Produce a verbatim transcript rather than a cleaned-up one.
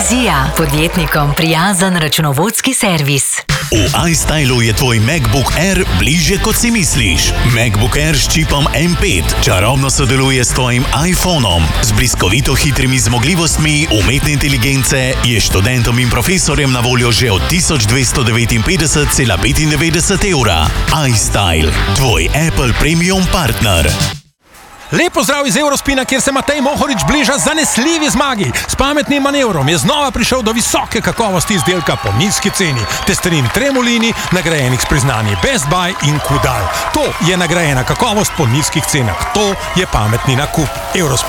Vizija, podjetnikom prijazen računovodski servis. V iStylu je tvoj MacBook Air bližje, kot si misliš. MacBook Air s čipom M pet čarobno sodeluje s tvojim iPhonom. Z bliskovito hitrimi zmogljivostmi umetne inteligence je študentom in profesorjem na voljo že od tisoč dvesto devetinpetdeset cela petindevetdeset evra. iStyle, tvoj Apple Premium partner. Lep pozdrav iz Eurospina, kjer se Matej Mohorič bliža zanesljivi zmagi. S pametnim manevrom je znova prišel do visoke kakovosti izdelka po nizki ceni. Testerin Tremolini, nagrajenih s priznanji Best Buy in Kudal. To je nagrajena kakovost po nizkih cenah. To je pametni nakup. Eurospin.